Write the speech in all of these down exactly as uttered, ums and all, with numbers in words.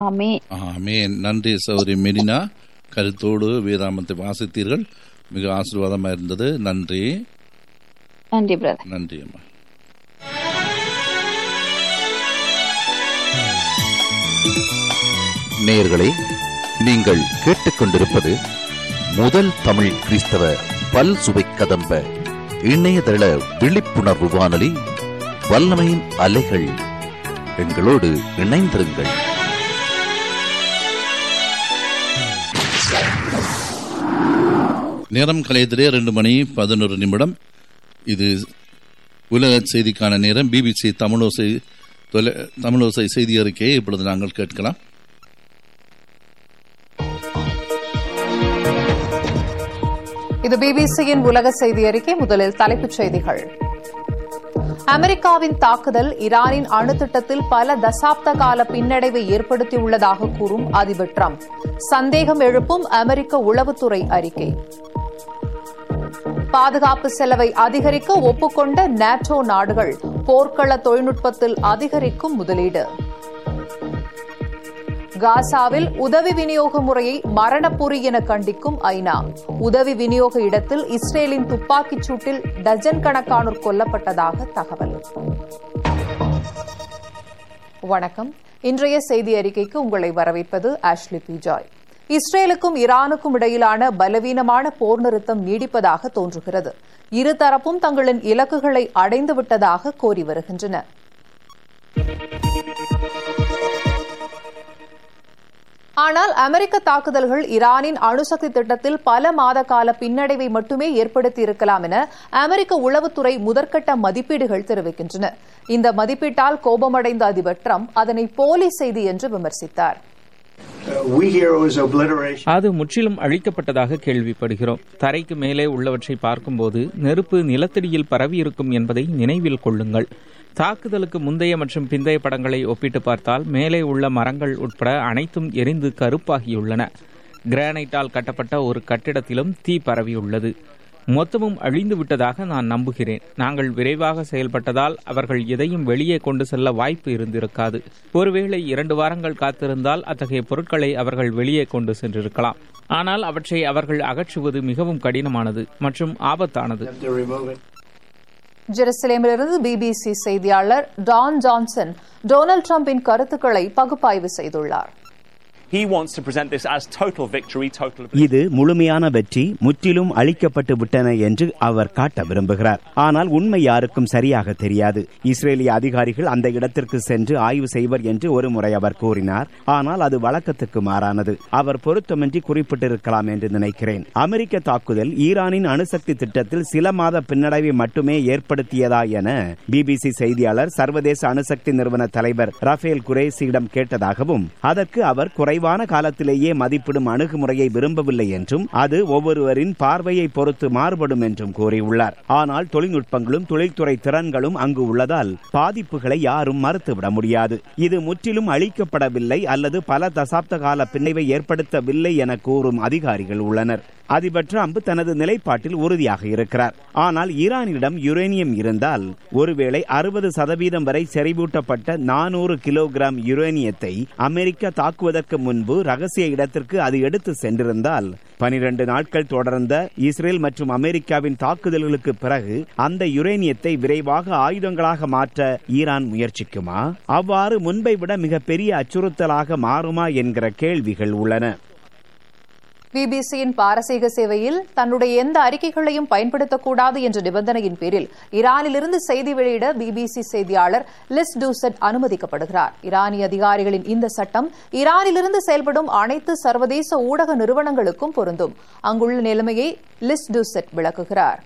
ஆமென். ஆமென். நன்றி சௌரி மெரினா, கருத்தோடு வேதாமத்தை வாசித்தீர்கள், மிக ஆசீர்வாதமாக இருந்தது. நன்றி. நன்றி பிரதர். நன்றி அம்மா. நேயர்களே, நீங்கள் கேட்டுக்கொண்டிருப்பது முதல் தமிழ் கிறிஸ்தவ பல் சுவை கதம்ப இணையதள விழிப்புணர்வு வானொலி வல்லமையின் அலைகள். எங்களோடு இணைந்திருங்கள். நேரம் கலையத்திலே ரெண்டு மணி பதினொரு நிமிடம். இது உலக செய்திக்கான நேரம். பிபிசி தமிழோசை தமிழோசை செய்தி அறிக்கையை இப்பொழுது நாங்கள் கேட்கலாம். இது பிபிசியின் உலக செய்தி அறிக்கை. முதலில் தலைப்புச் செய்திகள். அமெரிக்காவின் தாக்குதல் ஈரானின் அணு திட்டத்தில் பல தசாப்த கால பின்னடைவை ஏற்படுத்தியுள்ளதாக கூறும் அதிபர் டிரம்ப். சந்தேகம் எழுப்பும் அமெரிக்க உளவுத்துறை அறிக்கை. பாதுகாப்பு செலவை அதிகரிக்க ஒப்புக்கொண்ட நேட்டோ நாடுகள். போர்க்கள தொழில்நுட்பத்தில் அதிகரிக்கும் முதலீடு. காசாவில் உதவி விநியோக முறையை மரணப்பொறி என கண்டிக்கும் ஐநா. உதவி விநியோக இடத்தில் இஸ்ரேலின் துப்பாக்கிச் சூட்டில் டஜன் கணக்கானோர் கொல்லப்பட்டதாக தகவல். வணக்கம். இன்றைய செய்தி அறிக்கைக்கு உங்களை வரவேற்பது ஆஷ்லி பி ஜாய். இஸ்ரேலுக்கும் ஈரானுக்கும் இடையிலான பலவீனமான போர் நிறுத்தம் நீடிப்பதாக தோன்றுகிறது. இருதரப்பும் தங்களின் இலக்குகளை அடைந்துவிட்டதாக கோரி வருகின்றன. ஆனால் அமெரிக்க தாக்குதல்கள் ஈரானின் அணுசக்தி திட்டத்தில் பல மாத கால பின்னடைவை மட்டுமே ஏற்படுத்தியிருக்கலாம் என அமெரிக்க உளவுத்துறை முதற்கட்ட மதிப்பீடுகள் தெரிவிக்கின்றன. இந்த மதிப்பீட்டால் கோபமடைந்த அதிபர் டிரம்ப் அதனை போலி செய்தி என்று விமர்சித்தார். அது முற்றிலும் அழிக்கப்பட்டதாக கேள்விப்படுகிறோம். தரைக்கு மேலே உள்ளவற்றை பார்க்கும்போது நெருப்பு நிலத்தடியில் பரவியிருக்கும் என்பதை நினைவில் கொள்ளுங்கள். தாக்குதலுக்கு முந்தைய மற்றும் பிந்தைய படங்களை ஒப்பிட்டு பார்த்தால் மேலே உள்ள மரங்கள் உட்பட அனைத்தும் எரிந்து கருப்பாகியுள்ளன. கிரானைட்டால் கட்டப்பட்ட ஒரு கட்டிடத்திலும் தீ பரவியுள்ளது. மொத்தமும் அழிந்து விட்டதாக நான் நம்புகிறேன். நாங்கள் விரைவாக செயல்பட்டதால் அவர்கள் எதையும் வெளியே கொண்டு செல்ல வாய்ப்பு இருந்திருக்காது. ஒருவேளை இரண்டு வாரங்கள் காத்திருந்தால் அத்தகைய பொருட்களை அவர்கள் வெளியே கொண்டு சென்றிருக்கலாம். ஆனால் அவற்றை அவர்கள் அகற்றுவது மிகவும் கடினமானது மற்றும் ஆபத்தானது. ஜெருசலேமிலிருந்து பிபிசி செய்தியாளர் டான் ஜான்சன் டொனால்டு டிரம்பின் கருத்துக்களை பகுப்பாய்வு செய்துள்ளார். இது முழுமையான வெற்றி, முற்றிலும் அழிக்கப்பட்டு விட்டன என்று அவர் காட்ட விரும்புகிறார். ஆனால் உண்மை யாருக்கும் சரியாக தெரியாது. இஸ்ரேலிய அதிகாரிகள் அந்த இடத்திற்கு சென்று ஆய்வு செய்வர் என்று ஒரு முறை அவர் கூறினார். ஆனால் அது வழக்கத்துக்கு மாறானது. அவர் பொருத்தமின்றி குறிப்பிட்டிருக்கலாம் என்று நினைக்கிறேன். அமெரிக்க தாக்குதல் ஈரானின் அணுசக்தி திட்டத்தில் சில மாத பின்னடைவை மட்டுமே ஏற்படுத்தியதா என பிபிசி செய்தியாளர் சர்வதேச அணுசக்தி நிறுவன தலைவர் ரஃபேல் குரேசியிடம் கேட்டதாகவும், அதற்கு அவர் குறை காலத்திலேயே மதிப்பிடும் அணுகுமுறையை விரும்பவில்லை என்றும் அது ஒவ்வொருவரின் பார்வையை பொறுத்து மாறுபடும் என்றும் கூறியுள்ளார். ஆனால் தொழில்நுட்பங்களும் தொழில்துறை திறன்களும் அங்கு உள்ளதால் பாதிப்புகளை யாரும் மறுத்துவிட முடியாது. இது முற்றிலும் அழிக்கப்படவில்லை அல்லது பல தசாப்த கால பின்னடைவை ஏற்படுத்தவில்லை என கூறும் அதிகாரிகள் உள்ளனர். அதிபர் டிரம்ப் தனது நிலைப்பாட்டில் உறுதியாக இருக்கிறார். ஆனால் ஈரானிடம் யுரேனியம் இருந்தால் ஒருவேளை அறுபது சதவீதம் வரை செறிவூட்டப்பட்ட நானூறு கிலோகிராம் யுரேனியத்தை அமெரிக்கா தாக்குவதற்கு முன்பு ரகசிய இடத்திற்கு அது எடுத்து சென்றிருந்தால், பனிரண்டு நாட்கள் தொடர்ந்த இஸ்ரேல் மற்றும் அமெரிக்காவின் தாக்குதல்களுக்கு பிறகு அந்த யுரேனியத்தை விரைவாக ஆயுதங்களாக மாற்ற ஈரான் முயற்சிக்குமா? அவ்வாறு முன்பை விட மிகப்பெரிய அச்சுறுத்தலாக மாறுமா என்கிற கேள்விகள் உள்ளன. பிபிசியின் பாரசீக சேவையில் தன்னுடைய எந்த அறிக்கைகளையும் பயன்படுத்தக்கூடாது என்ற நிபந்தனையின் பேரில் ஈரானிலிருந்து செய்தி வெளியிட பிபிசி செய்தியாளர் லிஸ் டூசெட் அனுமதிக்கப்படுகிறார். ஈரானிய அதிகாரிகளின் இந்த சட்டம் ஈரானிலிருந்து செயல்படும் அனைத்து சர்வதேச ஊடக நிறுவனங்களுக்கும் பொருந்தும். அங்குள்ள நிலைமையை லிஸ் டூசெட் விளக்குகிறார்.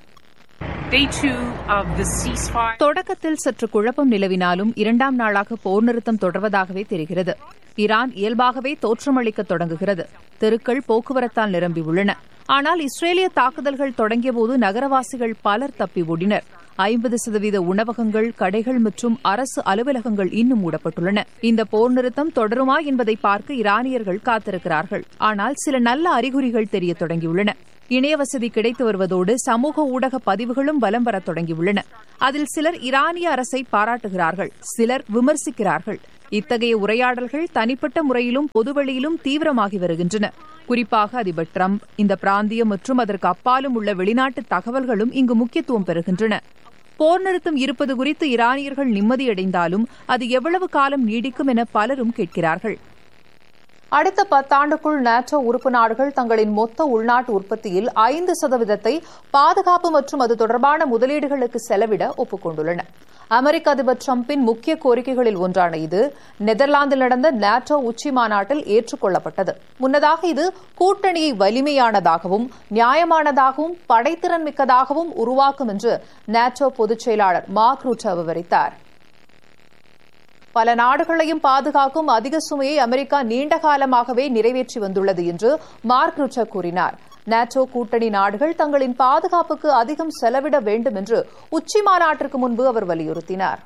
தொடக்கத்தில் சற்று குழப்பம் நிலவினாலும் இரண்டாம் நாளாக போர் நிறுத்தம் தொடர்வதாகவே தெரிகிறது. ஈரான் இயல்பாகவே தோற்றமளிக்க தொடங்குகிறது. தெருக்கள் போக்குவரத்தால் நிரம்பியுள்ளன. ஆனால் இஸ்ரேலிய தாக்குதல்கள் தொடங்கியபோது நகரவாசிகள் பலர் தப்பி ஓடினர். ஐம்பது சதவீத உணவகங்கள், கடைகள் மற்றும் அரசு அலுவலகங்கள் இன்னும் மூடப்பட்டுள்ளன. இந்த போர் நிறுத்தம் தொடருமா என்பதை பார்க்க ஈரானியர்கள் காத்திருக்கிறார்கள். ஆனால் சில நல்ல அறிகுறிகள் தெரிய தொடங்கியுள்ளன. இணைய வசதி கிடைத்து வருவதோடு சமூக ஊடக பதிவுகளும் பலம் வரத் தொடங்கியுள்ளன. அதில் சிலர் ஈரானிய அரசை பாராட்டுகிறார்கள், சிலர் விமர்சிக்கிறார்கள். இத்தகைய உரையாடல்கள் தனிப்பட்ட முறையிலும் பொதுவெளியிலும் தீவிரமாகி வருகின்றன. குறிப்பாக அதிபர் டிரம்ப், இந்த பிராந்தியம் மற்றும் அதற்கு அப்பாலும் உள்ள வெளிநாட்டு தகவல்களும் இங்கு முக்கியத்துவம் பெறுகின்றன. போர் நிறுத்தம் இருப்பது குறித்து ஈரானியர்கள் நிம்மதியடைந்தாலும் அது எவ்வளவு காலம் நீடிக்கும் என பலரும் கேட்கிறார்கள். அடுத்த பத்தாண்டுக்குள் நேட்டோ உறுப்பு நாடுகள் தங்களின் மொத்த உள்நாட்டு உற்பத்தியில் ஐந்து சதவீதத்தை பாதுகாப்பு மற்றும் அது தொடர்பான முதலீடுகளுக்கு செலவிட ஒப்புக் கொண்டுள்ளன. அமெரிக்க அதிபர் டிரம்பின் முக்கிய கோரிக்கைகளில் ஒன்றான இது நெதர்லாந்தில் நடந்த நேட்டோ உச்சி மாநாட்டில் ஏற்றுக்கொள்ளப்பட்டது. முன்னதாக இது கூட்டணியை வலிமையானதாகவும் நியாயமானதாகவும் படைத்திறன் மிக்கதாகவும் உருவாக்கும் என்று நேட்டோ பொதுச் செயலாளர் மார்க் ரூட்டே விவரித்தார். பல நாடுகளையும் பாதுகாக்கும் அதிக சுமையை அமெரிக்கா நீண்ட காலமாகவே நிறைவேற்றி வந்துள்ளது என்று மார்க் ரூட்டே கூறினார். நேட்டோ கூட்டணி நாடுகள் தங்களின் பாதுகாப்புக்கு அதிகம் செலவிட வேண்டும் என்று உச்சி மாநாட்டிற்கு முன்பு அவர் வலியுறுத்தினார்.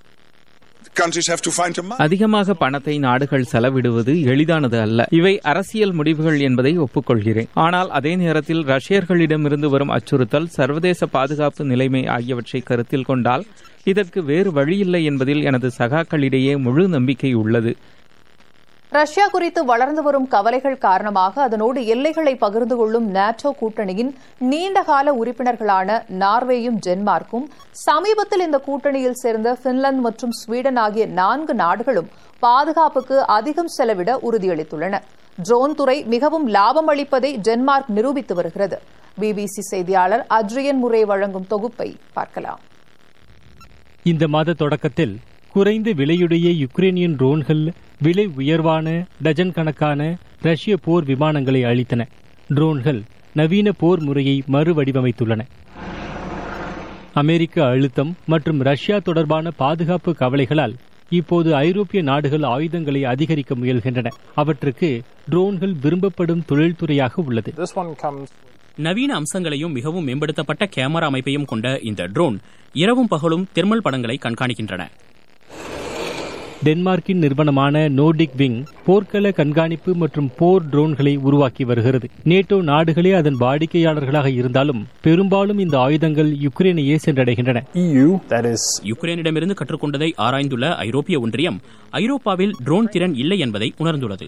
அதிகமாக பணத்தை நாடுகள் செலவிடுவது எளிதானது அல்ல. இவை அரசியல் முடிவுகள் என்பதை ஒப்புக்கொள்கிறேன். ஆனால் அதே நேரத்தில் ரஷ்யர்களிடமிருந்து வரும் அச்சுறுத்தல், சர்வதேச பாதுகாப்பு நிலைமை ஆகியவற்றை கருத்தில் கொண்டால் இதற்கு வேறு வழியில்லை என்பதில் எனது சகாக்களிடையே முழு நம்பிக்கை உள்ளது. ரஷ்யா குறித்து வளர்ந்து வரும் கவலைகள் காரணமாக அதனோடு எல்லைகளை பகிர்ந்து கொள்ளும் நேட்டோ கூட்டணியின் நீண்டகால உறுப்பினர்களான நார்வேயும் டென்மார்க்கும் சமீபத்தில் இந்த கூட்டணியில் சேர்ந்த பின்லாந்து மற்றும் ஸ்வீடன் ஆகிய நான்கு நாடுகளும் பாதுகாப்புக்கு அதிகம் செலவிட உறுதியளித்துள்ளன. ட்ரோன் துறை மிகவும் லாபம் அளிப்பதை டென்மார்க் நிரூபித்து வருகிறது. பிபிசி செய்தியாளர் அட்ரியன் முரே வழங்கும் தொகுப்பை பார்க்கலாம். இந்த மாத தொடக்கத்தில் குறைந்த விலையுடைய யுக்ரைனியன் ட்ரோன்கள் விலை உயர்வான டஜன் கணக்கான ரஷ்ய போர் விமானங்களை அளித்தன. ட்ரோன்கள் நவீன போர் முறையை மறுவடிவமைத்துள்ளன. அமெரிக்க அழுத்தம் மற்றும் ரஷ்யா தொடர்பான பாதுகாப்பு கவலைகளால் இப்போது ஐரோப்பிய நாடுகள் ஆயுதங்களை அதிகரிக்க முயல்கின்றன. அவற்றுக்கு ட்ரோன்கள் விரும்பப்படும் தொழில்துறையாக உள்ளது. நவீன அம்சங்களையும் மிகவும் மேம்படுத்தப்பட்ட கேமரா அமைப்பையும் கொண்ட இந்த ட்ரோன் இரவும் பகலும் தெர்மல் படங்களை கண்காணிக்கின்றன. டென்மார்க்கின் நிறுவனமான நோர்டிக் விங் போர்க்கள கண்காணிப்பு மற்றும் போர் ட்ரோன்களை உருவாக்கி வருகிறது. நேட்டோ நாடுகளே அதன் வாடிக்கையாளர்களாக இருந்தாலும் பெரும்பாலும் இந்த ஆயுதங்கள் யுக்ரைனையே சென்றடைகின்றன. யுக்ரைனிடமிருந்து கற்றுக்கொண்டதை ஆராய்ந்துள்ள ஐரோப்பிய ஒன்றியம் ஐரோப்பாவில் ட்ரோன் திறன் இல்லை என்பதை உணர்ந்துள்ளது.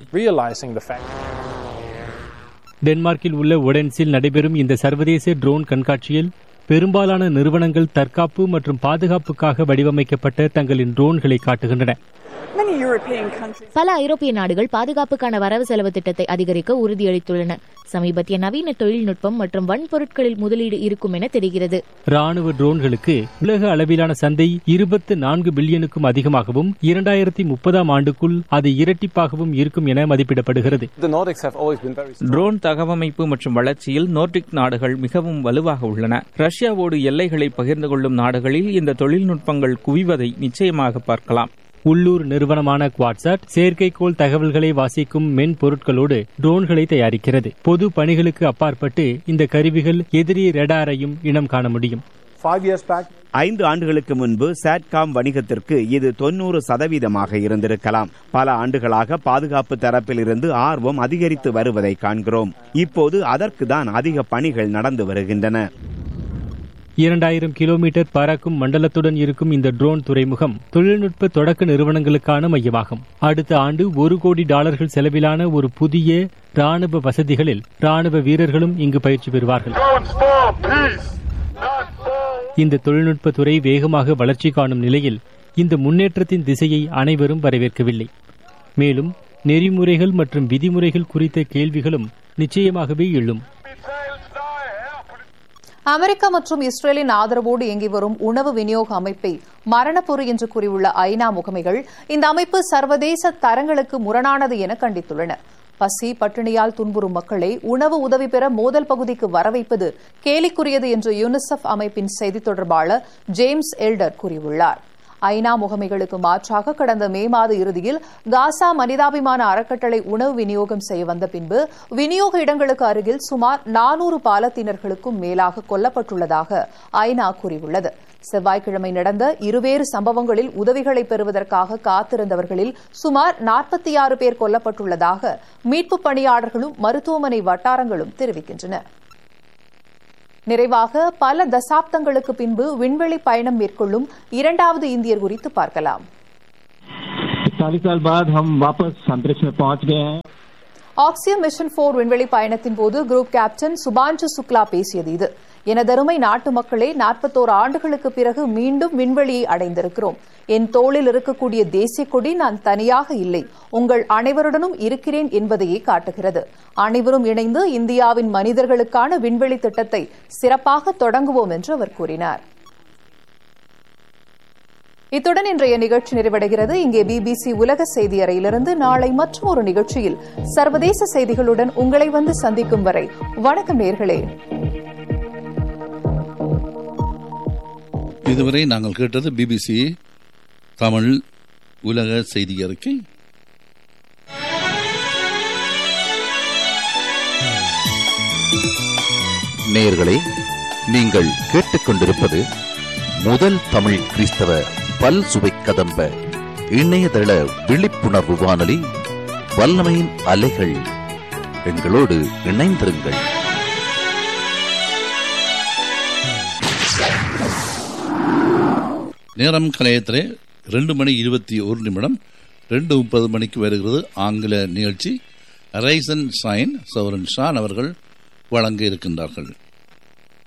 டென்மார்க்கில் உள்ள ஒடென்ஸில் நடைபெறும் இந்த சர்வதேச ட்ரோன் கண்காட்சியில் பெரும்பாலான நிறுவனங்கள் தற்காப்பு மற்றும் பாதுகாப்புக்காக வடிவமைக்கப்பட்ட தங்களின் ட்ரோன்களை காட்டுகின்றன. பல ஐரோப்பிய நாடுகள் பாதுகாப்புக்கான வரவு செலவு திட்டத்தை அதிகரிக்க உறுதியளித்துள்ளன. சமீபத்திய நவீன தொழில்நுட்பம் மற்றும் வன்பொருட்களில் முதலீடு இருக்கும் என தெரிகிறது. ராணுவ ட்ரோன்களுக்கு உலக அளவிலான சந்தை இருபத்தி நான்கு பில்லியனுக்கும் அதிகமாகவும் இரண்டாயிரத்தி முப்பதாம் ஆண்டுக்குள் அது இரட்டிப்பாகவும் இருக்கும் என மதிப்பிடப்படுகிறது. ட்ரோன் தகவமைப்பு மற்றும் வளர்ச்சியில் நோர்டிக் நாடுகள் மிகவும் வலுவாக உள்ளன. ரஷ்யாவோடு எல்லைகளை பகிர்ந்து கொள்ளும் நாடுகளில் இந்த தொழில்நுட்பங்கள் குவிவதை நிச்சயமாக பார்க்கலாம். உள்ளூர் நிறுவனமான குவாட்சாட் செயற்கைக்கோள் தகவல்களை வாசிக்கும் மென்பொருட்களோடு ட்ரோன்களை தயாரிக்கிறது. பொது பணிகளுக்கு அப்பாற்பட்டு இந்த கருவிகள் எதிரி ரேடாரையும் இனம் காண முடியும். ஐந்து ஆண்டுகளுக்கு முன்பு சாட்காம் வணிகத்திற்கு இது தொன்னூறு சதவீதமாக இருந்திருக்கலாம். பல ஆண்டுகளாக பாதுகாப்பு தரப்பில் இருந்து ஆர்வம் அதிகரித்து வருவதை காண்கிறோம். இப்போது அதற்கு தான் அதிக பணிகள் நடந்து வருகின்றன. இரண்டாயிரம் கிலோமீட்டர் பறக்கும் மண்டலத்துடன் இருக்கும் இந்த ட்ரோன் துறைமுகம் தொழில்நுட்ப தொடக்க நிறுவனங்களுக்கான மையமாகும். அடுத்த ஆண்டு ஒரு கோடி டாலர்கள் செலவிலான ஒரு புதிய ராணுவ வசதிகளில் ராணுவ வீரர்களும் இங்கு பயிற்சி பெறுவார்கள். இந்த தொழில்நுட்பத்துறை வேகமாக வளர்ச்சி காணும் நிலையில் இந்த முன்னேற்றத்தின் திசையை அனைவரும் வரவேற்கவில்லை. மேலும் நெறிமுறைகள் மற்றும் விதிமுறைகள் குறித்த கேள்விகளும் நிச்சயமாகவே எழும். அமெரிக்கா மற்றும் இஸ்ரேலின் ஆதரவோடு இயங்கி வரும் உணவு விநியோக அமைப்பை மரணப்பொறி என்று கூறியுள்ள ஐநா முகமைகள் இந்த அமைப்பு சர்வதேச தரங்களுக்கு முரணானது என கண்டித்துள்ளன. பசி பட்டினியால் துன்புறும் மக்களை உணவு உதவி பெற மோதல் பகுதிக்கு வரவைப்பது கேலிக்குரியது என்று யூனிசெஃப் அமைப்பின் செய்தித் தொடர்பாளர் ஜேம்ஸ் எல்டர் கூறியுள்ளார். ஐநா முகமைகளுக்கு மாற்றாக கடந்த மே மாத இறுதியில் காசா மனிதாபிமான அறக்கட்டளை உணவு விநியோகம் செய்ய வந்த பின்பு விநியோக இடங்களுக்கு அருகில் சுமார் நானூறு பாலத்தீனர்களுக்கும் மேலாக கொல்லப்பட்டுள்ளதாக ஐநா கூறியுள்ளது. செவ்வாய்க்கிழமை நடந்த இருவேறு சம்பவங்களில் உதவிகளை பெறுவதற்காக காத்திருந்தவர்களில் சுமார் நாற்பத்தி ஆறு பேர் கொல்லப்பட்டுள்ளதாக மீட்புப் பணியாளர்களும் மருத்துவமனை வட்டாரங்களும் தெரிவிக்கின்றன. நிறைவாக பல தசாப்தங்களுக்கு பின்பு விண்வெளி பயணம் மேற்கொள்ளும் இரண்டாவது இந்தியர் குறித்து பார்க்கலாம். ஆக்சியம் மிஷன் போர் விண்வெளி பயணத்தின் போது குரூப் கேப்டன் சுபாஞ்சு சுக்லா பேசியது இது. எனதருமை நாட்டு மக்களே, நாற்பத்தோரு ஆண்டுகளுக்கு பிறகு மீண்டும் விண்வெளியை அடைந்திருக்கிறோம். என் தோளில் இருக்கக்கூடிய தேசிய கொடி நான் தனியாக இல்லை, உங்கள் அனைவருடனும் இருக்கிறேன் என்பதையே காட்டுகிறது. அனைவரும் இணைந்து இந்தியாவின் மனிதர்களுக்கான விண்வெளி திட்டத்தை சிறப்பாக தொடங்குவோம் என்று அவர் கூறினார். இத்துடன் இன்றைய நிகழ்ச்சி நிறைவடைகிறது. இங்கே பிபிசி உலக செய்தி அறையிலிருந்து நாளை மற்றும் ஒரு நிகழ்ச்சியில் சர்வதேச செய்திகளுடன் உங்களை வந்து சந்திக்கும் வரை வணக்கம் நேயர்களே. இதுவரை நாங்கள் கேட்டது பிபிசி தமிழ் உலக செய்தி அறிக்கை. நேயர்களே, நீங்கள் கேட்டுக்கொண்டிருப்பது முதல் தமிழ் கிறிஸ்தவ பல் சுவை கதம்ப இணையதள விழிப்புணர்வு வானொலி வல்லமையின் அலைகள். எங்களோடு இணைந்திருங்கள். நேரம் கலையத்திலே ரெண்டு மணி இருபத்தி ஒரு நிமிடம் ரெண்டு முப்பது மணிக்கு வருகிறது ஆங்கில நிகழ்ச்சி. ரைசன் ஷைன் சௌரன் ஷான் அவர்கள் வழங்க இருக்கின்றார்கள்.